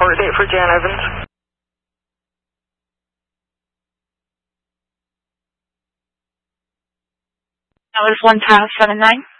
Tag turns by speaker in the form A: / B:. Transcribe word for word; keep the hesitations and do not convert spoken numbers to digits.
A: report date for Jan Evans.
B: That was one five seven nine.